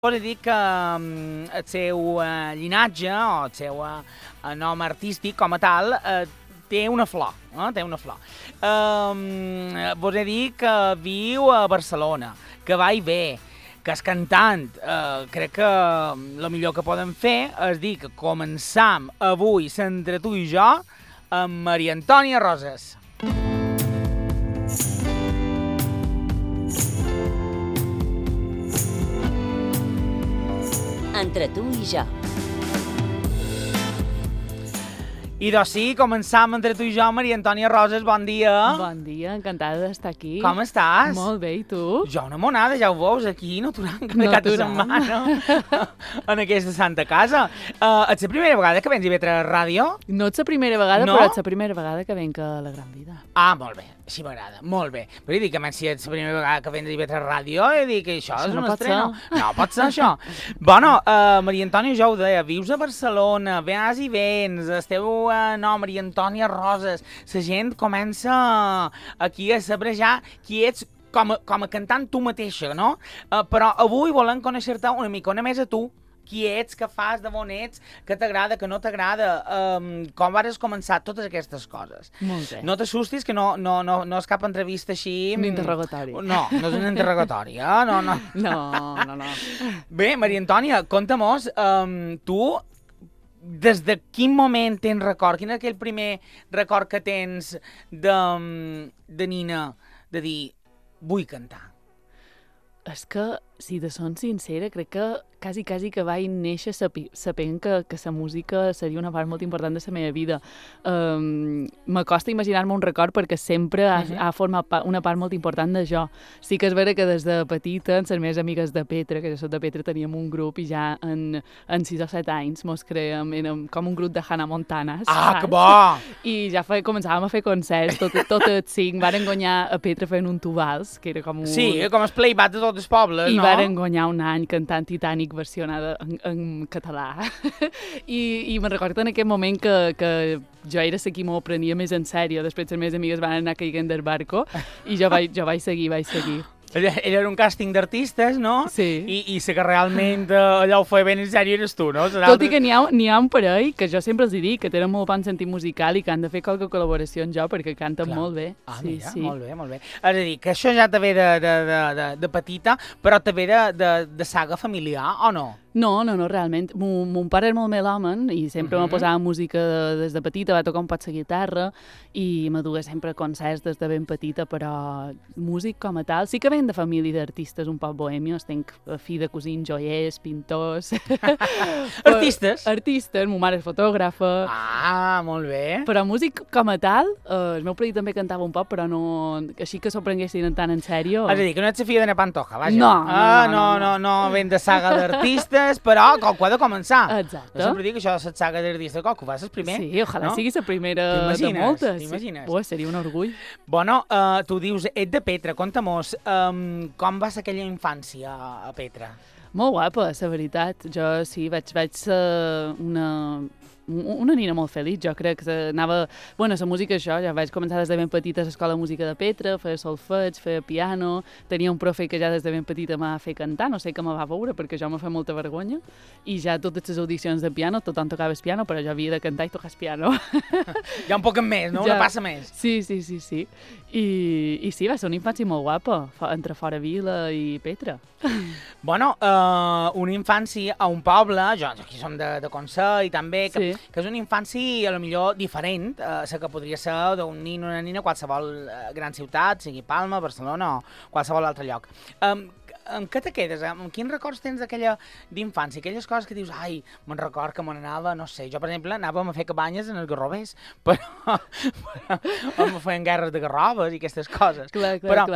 Vol dir que el seu llinatge o el seu nom artístic com a tal té una flor, té una flor. Vol dir que viu a Barcelona, que va i ve, que és cantant. Crec que el millor que podem fer és dir que començam avui entre tu i jo amb Maria Antònia Roses. Entre tu i jo. I doncs sí, començam entre tu i jo, Maria Antònia Roses, bon dia. Bon dia, encantada d'estar aquí. Com estàs? Molt bé, i tu? Jo una monada, ja ho veus, aquí, no aturant cada cap de setmana en aquesta santa casa. És la primera vegada que vens a veure ràdio? No ets la primera vegada, no? però ets la primera vegada que venc a la Gran Vida. Ah, molt bé, així m'agrada, molt bé. Però dic que si ets la primera vegada que vens a veure ràdio, dic que això és un estreno. No pot ser això. Bueno, Maria Antònia, jo ho deia, vius a Barcelona, vas i vens, el teu nom, Maria Antònia Roses, la gent comença aquí a saber ja qui ets com a cantant tu mateixa, no? Però avui volem conèixer-te una mica més a tu. Qui ets, què fas, d'on ets, què t'agrada, què no t'agrada, com vas començar totes aquestes coses. Molt bé. No t'assustis, que no és cap entrevista així... Un interrogatori. No és un interrogatori, No. No. Bé, Maria Antònia, conta-mos, tu, des de quin moment tens record? Quin és aquell primer record que tens de nina, de dir, vull cantar? És que, si de son sincera, crec que quasi que vaig néixer sapent que la música seria una part molt important de la meva vida. M'acosta imaginar-me un record perquè sempre ha format una part molt important de jo. Sí que és vera que des de petita, amb les meves amigues de Petra, que jo soc de Petra, teníem un grup i ja en 6 o 7 anys mos creiem, érem com un grup de Hannah Montana. Ah, saps? que bo! I ja començàvem a fer concerts, tot els 5. Varen guanyar a Petra fent un tubals, que era com un... Sí, com el playback de tots els pobles, I no? varen guanyar un any cantant Titanic versionada en català. I me'n recordo en aquell moment que jo era la qui m'ho prenia més en sèrio. Després les meves amigues van anar caient del barco i jo vaig seguir. Ella era un càsting d'artistes, no? Sí. I sé que realment allò ho feia ben en sèrio eres tu, no? Tot i que n'hi ha un parell que jo sempre els dic que tenen molt bon sentit musical i que han de fer qualque col·laboració amb jo perquè canten molt bé. Ah, sí, mira, sí. molt bé. És a dir, que això ja te ve de petita, però te ve de saga familiar, o no? No, realment. Mon pare és molt melòman i sempre me posava música des de petita, va tocar un pot la guitarra i me duia sempre a concerts des de ben petita, però músic com a tal. Sí que ven de família d'artistes un poc bohemios, tenc fill de cosins joiers, pintors... Artistes? Artistes, ma mare és fotògrafa... Ah, molt bé. Però músic com a tal, el meu parit també cantava un poc, però no... Així que s'ho prenguessin tant en sèrio... És a dir, que no ets la filla de Pantoja, vaja. No ven de saga d'artistes, però qualcú ha de començar. Exacte. Jo sempre dic que això de la saga d'artistes, qualcú va ser el primer. Sí, ojalà sigui la primera de moltes. T'imagines? Seria un orgull. Bueno, tu dius, ets de Petra, conta-mos, com va ser aquella infància a Petra? Molt guapa, la veritat. Jo sí, vaig ser una nina molt feliç, jo crec que anava... Bueno, la música, això, ja vaig començar des de ben petita a l'Escola de Música de Petra, feia solfeig, feia piano, tenia un profe que ja des de ben petita m'ha fet cantar, no sé que me va veure, perquè jo me fa molta vergonya, i ja totes les audicions de piano, tothom tocava el piano, però jo havia de cantar i tocar el piano. Ja un poc més, no? Ja. Una passa més. Sí. I sí, va ser una infància molt guapa, entre Fora Vila i Petra. Bueno, una infància a un poble, jo aquí som de Consell també, que és una infància a lo millor diferent, la que podria ser d'un nin o una nina a qualsevol gran ciutat, sigui Palma, Barcelona o qualsevol altre lloc. Amb què te quedes? Amb quins records tens d'aquella d'infància? Aquelles coses que dius, ai, me'n record que me n'anava, no sé, jo per exemple anàvem a fer cabanyes en els garrovers, però me feien guerres de garroves i aquestes coses. Clar.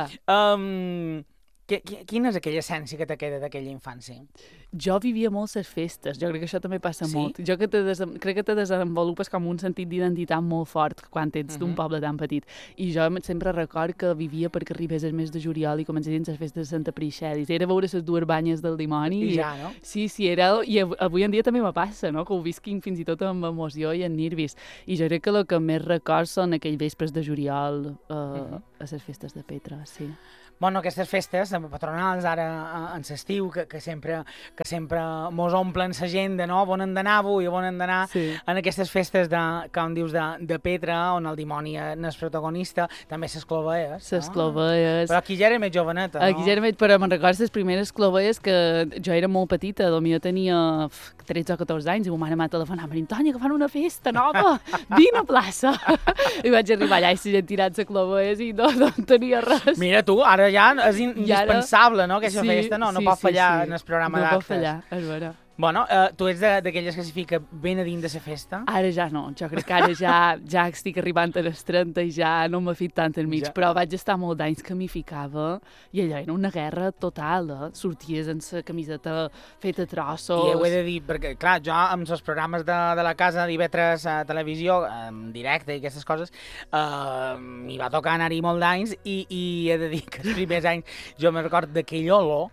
Quina és aquella essència que te queda d'aquella infància? Jo vivia molt les festes, jo crec que això també passa molt. Jo crec que te desenvolupes com un sentit d'identitat molt fort quan ets d'un poble tan petit. I jo sempre record que vivia perquè arribés el mes de juliol i començessin les festes de Santa Prixèdis. Era veure les dues banyes del dimoni. I ja, no? Sí, era... I avui en dia també me passa, no? Que ho visquin fins i tot amb emoció i en nervis. I jo crec que el que més record són aquells vespres de juliol a les festes de Petra, sí. bueno, aquestes festes patronals ara en l'estiu que sempre mos omplen l'agenda, no? On hem d'anar avui, on hem d'anar en aquestes festes com dius, de Petra, on el dimoni n'és protagonista, també les cloveies. Les cloveies. Però aquí ja era més joveneta, no? Aquí ja era més, però me'n recordo les primeres cloveies que jo era molt petita, potser tenia 13 o 14 anys, i ma mare m'ha telefonat, Maria Antònia, que fan una festa nova, vine a plaça. I vaig arribar allà i s'hi han tirat les cloveies i no tenia res. Mira tu, ara ja és indispensable, no? Aquesta festa no pot fallar en el programa d'actes. No pot fallar, és vera. Bueno, tu ets d'aquelles que s'hi fica ben a dins de la festa? Ara ja no, jo crec que ara ja estic arribant a les 30 i ja no m'ha fit tant enmig, però vaig estar molt d'anys que m'hi ficava i allò era una guerra total, sorties amb la camiseta feta a trossos. I ho he de dir, perquè clar, jo amb els programes de la casa d'IV3 a televisió, en directe i aquestes coses, m'hi va tocar anar-hi molt d'anys i he de dir que els primers anys jo me'n record d'aquell olor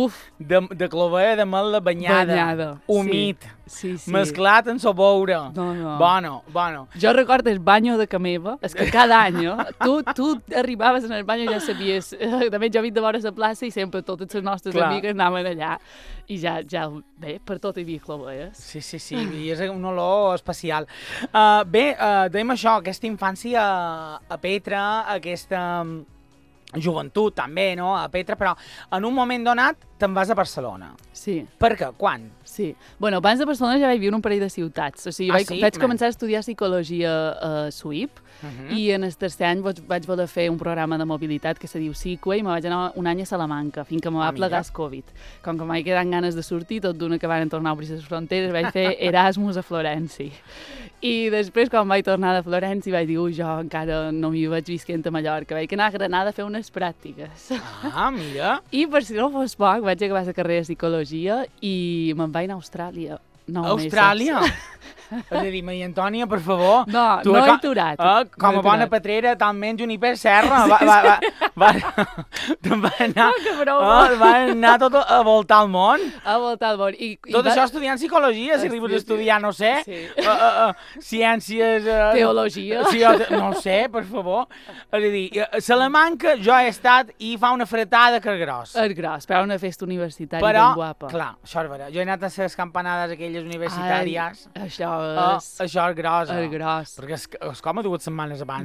de clovella de mel banyada. Humit, mesclat en soboure. No. Bueno. Jo recordo el banyo de Cameva, és que cada any, tu arribaves en el banyo i ja sabies, també jo vinc de vora la plaça i sempre totes les nostres amigues anaven allà i ja, bé, per tot hi havia clovelles. Sí, i és un olor especial. Bé, dèiem això, aquesta infància a Petra, aquesta joventut també, no?, a Petra, però en un moment donat te'n vas a Barcelona. Sí. Per què? Quan? Sí. Bueno, abans de Barcelona ja vaig viure un parell de ciutats. O sigui, vaig començar a estudiar psicologia a SUIP i en el tercer any vaig voler fer un programa de mobilitat que se diu Psique i me vaig anar un any a Salamanca, fins que me va plegar el Covid. Com que m'hi quedant ganes de sortir, tot d'una que van tornar a obrir les fronteres, vaig fer Erasmus a Florenci. I després, quan vaig tornar de Florenci, vaig dir, jo encara no m'hi vaig visquent a Mallorca. Vaig anar a Granada a fer unes pràctiques. Mira. I per si no fos poc, vaig acabar la carrera de psicologia i me'n vaig anar a Austràlia. Austràlia? És a dir, Maria Antònia, per favor. No he aturat. Com a bona petrera, te'n menys un hiper serra. Te'n va anar tot a voltar el món. A voltar el món. Tot això estudiant psicologia, si arribes a estudiar, no sé, ciències... Teologia. No sé, per favor. És a dir, a Salamanca jo he estat i fa una fretada que és gros. És gros, però una festa universitària ben guapa. Però, clar, això és vera. Jo he anat a les campanades aquelles universitàries. Això és gros. És gros. Perquè és com a 2 setmanes abans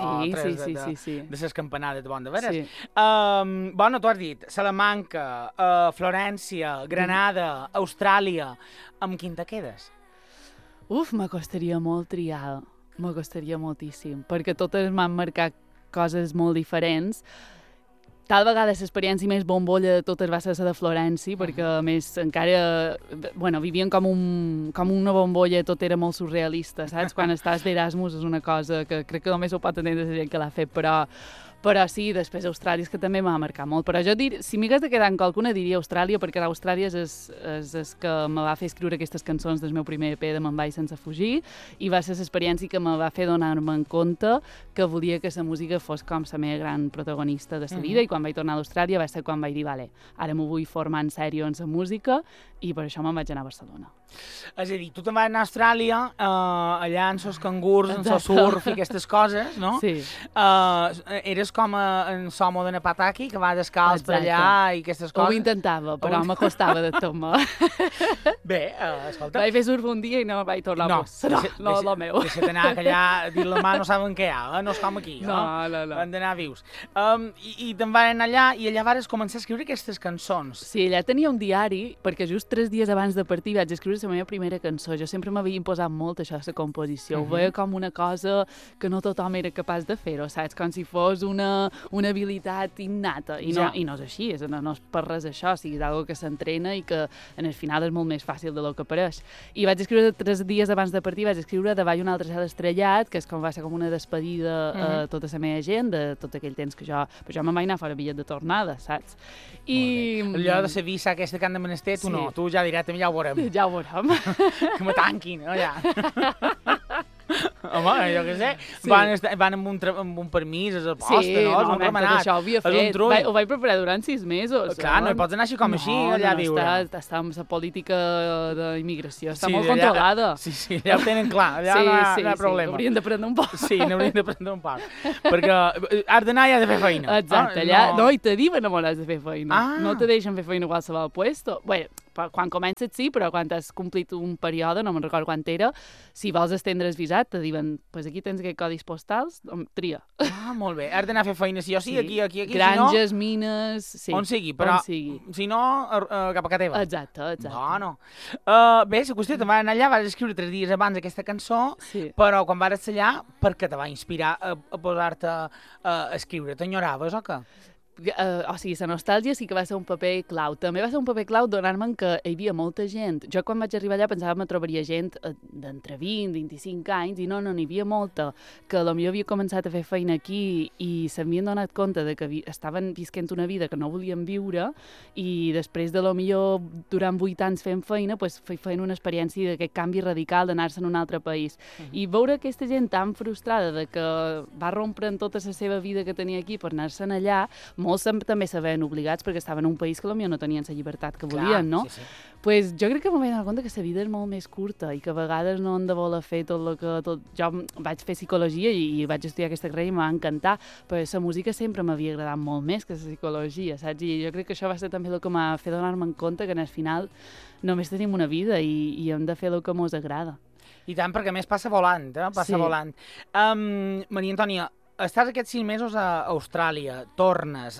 de les campanades de Bon de Veres. Sí. Bueno, tu has dit Salamanca, Florència, Granada, Austràlia. Amb quin te quedes? M'acostaria molt triar. M'acostaria moltíssim, perquè totes m'han marcat coses molt diferents. Tal vegada l'experiència més bombolla de totes va ser la de Florenci, perquè a més encara, vivien com una bombolla, tot era molt surrealista, saps? Quan estàs d'Erasmus és una cosa que crec que només ho pot entendre la gent que l'ha fet, però sí, després Austràlia és que també m'ha marcat molt. Però jo si m'hagués de quedar amb qualcuna diria Austràlia, perquè l'Austràlia és que me va fer escriure aquestes cançons del meu primer EP de Me'n vaig sense fugir i va ser l'experiència que me va fer donar-me en compte que volia que la música fos com la meva gran protagonista de la vida i quan vaig tornar a Austràlia va ser quan vaig dir, vale, ara m'ho vull formar en sèrio en la música i per això me'n vaig anar a Barcelona. És a dir, tu te'n vas anar a Austràlia, allà en els cangurs, en el surf i aquestes coses, no? Sí. Eres com en Somo de Napataki, que va descalç per allà i aquestes coses. Ho intentava, però m'acostava de tot-me. Bé, escolta... Vaig fer surf un dia i no vaig tornar a posar. No, el meu. Deixa't anar, que allà dins la mà no saben què hi ha, no és com aquí. No. Han d'anar vius. I te'n van anar allà i allà vas començar a escriure aquestes cançons. Sí, allà tenia un diari, perquè just 3 dies abans de partir vaig escriure la meva primera cançó. Jo sempre m'havia imposat molt això, la composició. Ho veia com una cosa que no tothom era capaç de fer-ho, saps? Com si fos una habilitat innata. I no és així, no és per res això, o sigui, és una cosa que s'entrena i que en el final és molt més fàcil del que pareix. I vaig escriure 3 dies abans de partir, vaig escriure Davall un altre cel estrellat, que és com va ser com una despedida a tota la meva gent, de tot aquell temps que jo... Però jo me'n vaig anar a fora bitllet de tornada, saps? I... Allò de la visa aquesta que han de menester, tu no, tu ja directament ja ho veurem. Ja ho veurem. Que me tanquin, allà. Home, jo què sé, van amb un permís a la posta, no? És un remenat. Això ho havia fet. Ho vaig preparar durant 6 mesos. Clar, no hi pots anar així com així, allà a viure. Està amb la política d'immigració, està molt controlada. Sí, allà ho tenen clar, allà no hi ha problema. Haurien de prendre un poc. Sí, n'haurien de prendre un poc. Perquè has d'anar i has de fer feina. Exacte, allà no, i te diuen on has de fer feina. No te deixen fer feina a qualsevol puesto. Bé, quan comences sí, però quan has complit un període, no me'n recordo quan era, si vols estendre el visat, te diuen, pues aquí tens aquests codis postals, tria. Molt bé. Has d'anar a fer feina sí o sí, aquí, granges, si no... mines... Sí, on sigui, però si no, cap a casa teva. Exacte. Bueno. Bé, la qüestió, te'n vas anar allà, vas escriure 3 dies abans aquesta cançó, però quan vas allà, per què te va inspirar a posar-te a escriure? T'enyoraves o què? O sigui, la nostàlgia sí que va ser un paper clau. També va ser un paper clau donar-me'n que hi havia molta gent. Jo quan vaig arribar allà pensava que me trobaria gent d'entre 20 i 25 anys i no, n'hi havia molta, que potser havia començat a fer feina aquí i s'havien donat compte de que estaven visquent una vida que no volien viure i després de potser durant 8 anys fent feina, feien una experiència d'aquest canvi radical d'anar-se en un altre país. I veure aquesta gent tan frustrada de que va rompre en tota la seva vida que tenia aquí per anar-se'n allà, molts també se veien obligats perquè estaven en un país que potser no tenien la llibertat que volien, no? Sí. Pues jo crec que m'he donat compte que la vida és molt més curta i que a vegades no hem de voler fer tot el que... Jo vaig fer psicologia i vaig estudiar aquesta carrera i m'ha encantat, però la música sempre m'havia agradat molt més que la psicologia, saps? I jo crec que això va ser també el que m'ha fet donar-me en compte que al final només tenim una vida i hem de fer el que mos agrada. I tant, perquè a més passa volant, volant. Maria Antònia, estàs aquests 6 mesos a Austràlia, tornes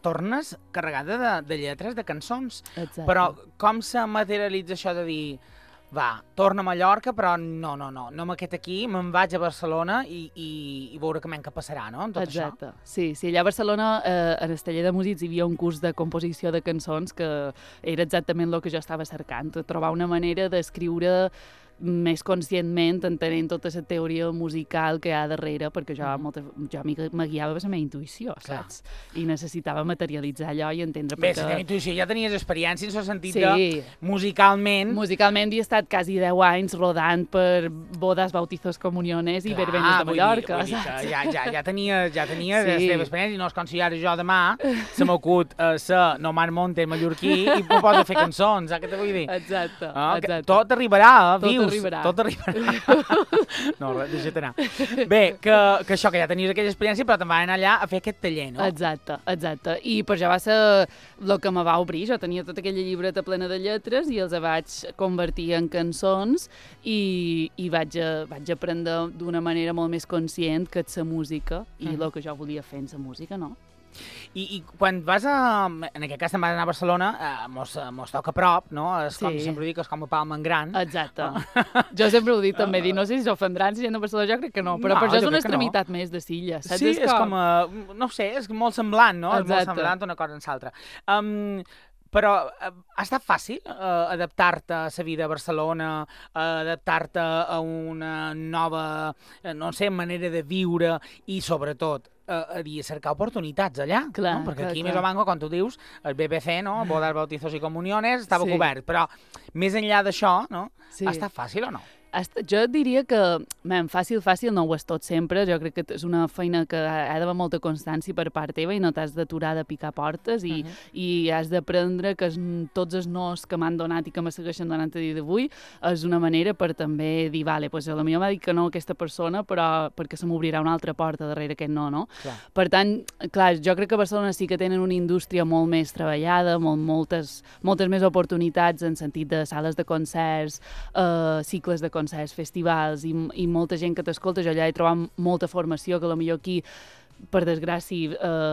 carregada de lletres, de cançons. Exacte. Però com se materialitza això de dir, torna a Mallorca, però no me quedo aquí, me'n vaig a Barcelona i veure què passarà, no?, amb tot Exacte. Això. Sí, allà a Barcelona, en el taller de músics, hi havia un curs de composició de cançons que era exactament el que jo estava cercant, trobar una manera d'escriure més conscientment, entenent tota la teoria musical que hi ha darrere, perquè jo me guiava per la meva intuïció, saps? I necessitava materialitzar allò i entendre... Bé, la teva intuïció ja tenies experiència en el sentit de musicalment... Musicalment havia estat quasi 10 anys rodant per bodas, bautizos, comuniones i verbenes de Mallorca, saps? Ja tenia la teva experiència, i no és com si ara jo demà se m'acut ser Nomar Montes mallorquí i m'ho poso a fer cançons, saps què te vull dir? Exacte. Tot arribarà, vius. Tot arribarà. No, deixa't anar. Bé, que això, que ja tenies aquella experiència, però te'n van anar allà a fer aquest taller, no? Exacte. I per això va ser el que me va obrir. Jo tenia tota aquella llibreta plena de lletres i els vaig convertir en cançons i vaig aprendre d'una manera molt més conscient que és la música i el que jo volia fer en la música, no? I quan vas en aquest cas te'n vas anar a Barcelona, mos toca a prop, no? Com sempre dic, és com a Palma en gran. Exacte. Jo sempre ho dic també, no sé si s'ofendran si gent de Barcelona, jo crec que no, però per això és una extremitat més de Silla. Sí, és com, no sé, és molt semblant, no? És molt semblant una cosa en l'altra. Però ha estat fàcil adaptar-te a la vida a Barcelona, adaptar-te a una nova, no sé, manera de viure i, sobretot, a cercar oportunitats allà, no? Perquè aquí més o menys, com tu dius, el BBC, no? Bodas, bautizos i comuniones, estava cobert, però més enllà d'això, no? Ha estat fàcil o no? Jo diria que, fàcil no ho és tot sempre. Jo crec que és una feina que ha d'haver molta constància per part teva i no t'has d'aturar de picar portes i has d'aprendre que tots els nos que m'han donat i que me segueixen donant a dia d'avui és una manera per també dir, vale, pues potser m'ha dit que no aquesta persona, però perquè se m'obrirà una altra porta darrere aquest no? Per tant, clar, jo crec que a Barcelona sí que tenen una indústria molt més treballada, moltes més oportunitats en sentit de sales de concerts, cicles de concerts, festivals i molta gent que t'escolta. Jo allà he trobat molta formació que potser aquí, per desgràcia,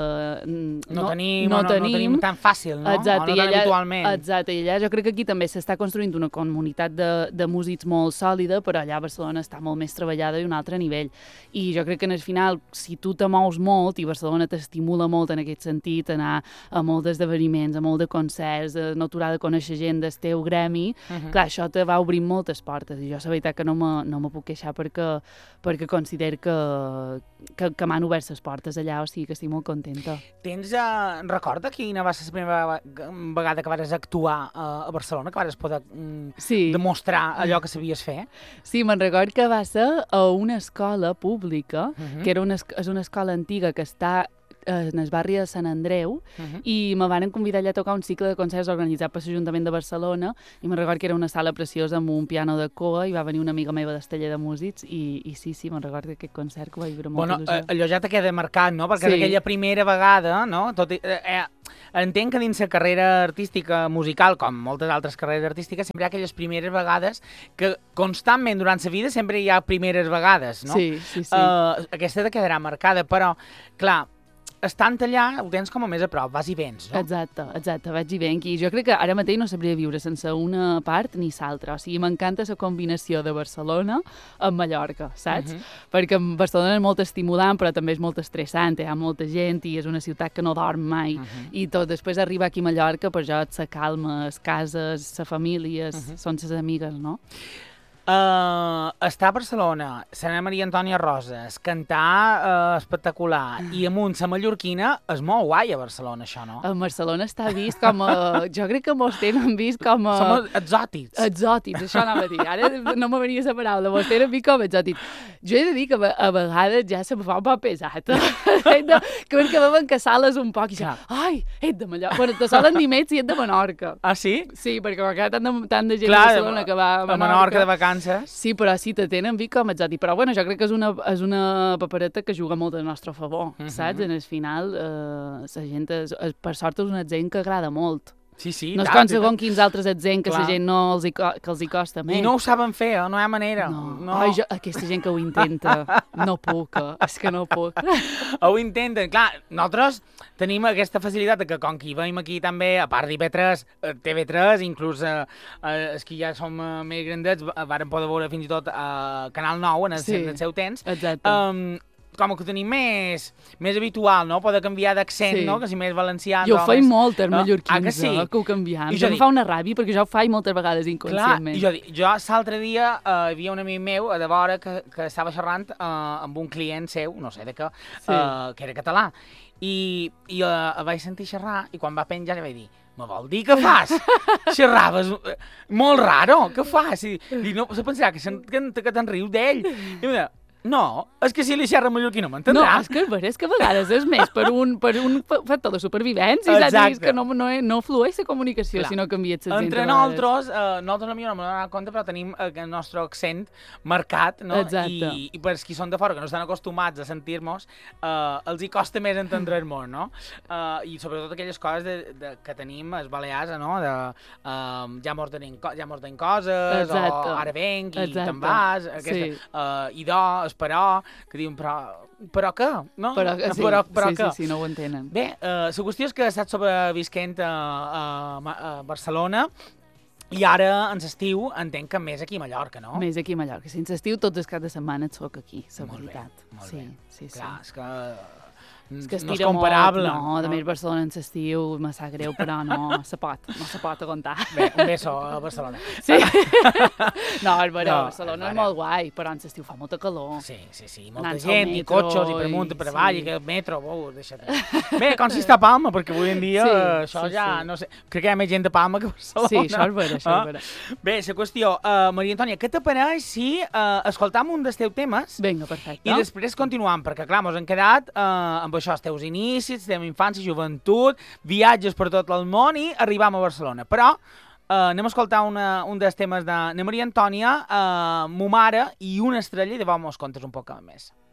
no tenim tan fàcil, no? Exacte, no tan habitualment. Exacte, i allà jo crec que aquí també s'està construint una comunitat de músics molt sòlida, però allà a Barcelona està molt més treballada i un altre nivell. I jo crec que al final, si tu te mous molt, i Barcelona t'estimula molt en aquest sentit, anar a molt d'esdeveniments, a molt de concerts, no aturar de conèixer gent del teu gremi, clar, això te va obrir moltes portes, i jo la veritat que no me puc queixar perquè considero que m'han obert les portes. portes allà, o sigui que estic molt contenta. Tens, recorda quina va ser la primera vegada que vas actuar a Barcelona, que vas poder demostrar allò que sabies fer? Sí, me'n record que va ser a una escola pública, que és una escola antiga que està en el barri de Sant Andreu, i me van convidar allà a tocar un cicle de concerts organitzat per l'Ajuntament de Barcelona, i me'n record que era una sala preciosa amb un piano de cua, i va venir una amiga meva d'Estella de Músics, i sí, me'n record que aquest concert que ho vaig viure molt il·lusió. Allò ja te queda marcat, no? Perquè és aquella primera vegada, no? Entenc que dins la carrera artística musical, com moltes altres carreres artístiques, sempre hi ha aquelles primeres vegades que constantment durant la vida sempre hi ha primeres vegades, no? Sí. Aquesta te quedarà marcada, però, clar, estant allà ho tens com a més a prop, vas i vens, no? Exacte, vaig i venc, i jo crec que ara mateix no sabria viure sense una part ni l'altra, o sigui, m'encanta la combinació de Barcelona amb Mallorca, saps? Perquè Barcelona és molt estimulant, però també és molt estressant, hi ha molta gent i és una ciutat que no dorm mai, i tot, després arribar aquí a Mallorca, per jo, la calma, les cases, la família, són les amigues, no? Estar a Barcelona, ser Maria Antònia Rosas, cantar espectacular, i amunt la mallorquina, és molt guai a Barcelona, això, no? A Barcelona està vist com a... Jo crec que mos tenen vist com a... Som exòtics. Exòtics, això anava a dir. Ara no me venia la paraula, mos tenen vist com a exòtics. Jo he de dir que a vegades ja se me fa un poc pesat. Que veuen que sales un poc i ja, ai, ets de Mallorca. Bueno, te solen dir més si ets de Menorca. Ah, sí? Sí, perquè m'ha quedat tant de gent a Barcelona que va a Menorca de vacances. Sí, però sí, te tenen vist com exòtic. Però bueno, jo crec que és una papereta que juga molt al nostre favor, saps? En el final, la gent, per sort, és una gent que agrada molt. Sí, no és com segons quins altres ets que la gent que els hi costa més. I no ho saben fer, no hi ha manera. No. Ai, aquesta gent que ho intenta, no puc, és que no puc. Ho intenten, clar, nosaltres tenim aquesta facilitat que com que hi veiem aquí també, a part d'IV3, TV3, inclús els que ja som més grandets, varen poder veure fins i tot Canal 9 en el seu temps. Exacte. Com que ho tenim més habitual, no? Poder canviar d'accent, no? Que si més valencià... Jo ho faig molt, els mallorquins, que ho canviem. Jo em fa una ràbia, perquè jo ho faig moltes vegades inconscientment. Clar, i jo l'altre dia hi havia un amic meu a de vora que estava xerrant amb un client seu, no sé de què, que era català, i vaig sentir xerrar, i quan va penjar li vaig dir: me vol dir què fas? Xerraves molt raro, què fas? I no se pensarà que te'n rius d'ell. I em deia: no, és que si li xerra mallorquí no m'entendrà. No, és que a vegades és més per un factor de supervivència, és que no flueix la comunicació si no canvies l'accent. Entre nosaltres potser no m'he donat compte, però tenim el nostre accent marcat, no? Exacte. I per als qui són de fora, que no estan acostumats a sentir-nos, els hi costa més entendre-nos, no? I sobretot aquelles coses que tenim, els balears, no? Ja mos deien coses, o ara venc i te'n vas, idò, esperar, que diuen, però què? No? Però què? Sí, no ho entenen. Bé, la qüestió és que estàs sobrevisquent a Barcelona i ara, en l'estiu, entenc que més aquí a Mallorca, no? Més aquí a Mallorca. Sense estiu, tots els caps de setmana et soc aquí, la veritat. Molt bé. Sí. Clar, és que no és comparable. No, de més Barcelona en l'estiu me sap greu, però no se pot aguantar. Bé, un beso a Barcelona. Sí. No, Barcelona és molt guai, però en l'estiu fa molta calor. Sí, molta gent, i cotxes, i per amunt, per avall, i que el metro, deixa't. Bé, com si està a Palma, perquè avui en dia això ja, no sé, crec que hi ha més gent de Palma que a Barcelona. Sí, això és vera. Bé, la qüestió, Maria Antònia, què t'apareix si escoltam un dels teus temes? Vinga, perfecte. I després continuam, perquè clar, mos han quedat amb això, els teus inicis, la teva infància, joventut, viatges per tot el món i arribam a Barcelona. Però anem a escoltar un dels temes de Maria Antònia, Mo mare i una estrella, i llavors mos contes un poc més.